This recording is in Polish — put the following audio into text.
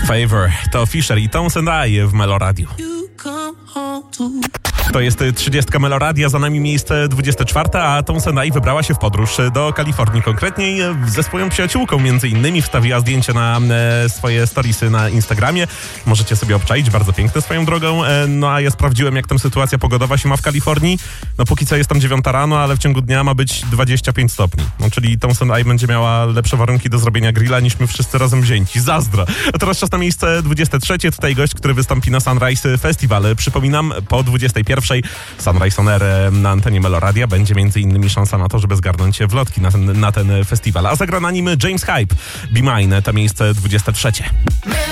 Favor to Fisher i Tones and I w Melo Radio. To jest 30 Meloradia, za nami miejsce 24, a Tones and I wybrała się w podróż do Kalifornii, konkretniej ze swoją przyjaciółką między innymi. Wstawiła zdjęcie na swoje storiesy na Instagramie. Możecie sobie obczaić, bardzo piękne swoją drogą. No a ja sprawdziłem, jak tam sytuacja pogodowa się ma w Kalifornii. No póki co jest tam 9 rano, ale w ciągu dnia ma być 25 stopni. No, czyli Tones and I będzie miała lepsze warunki do zrobienia grilla niż my wszyscy razem wzięci. Zazdro! A teraz czas na miejsce 23. Tutaj gość, który wystąpi na Sunrise Festival. Przypominam, po 21 Sunrise on Air na antenie Meloradia będzie m.in. szansa na to, żeby zgarnąć wlotki na ten festiwal. A zagra na nim James Hype. Be Mine, to miejsce 23.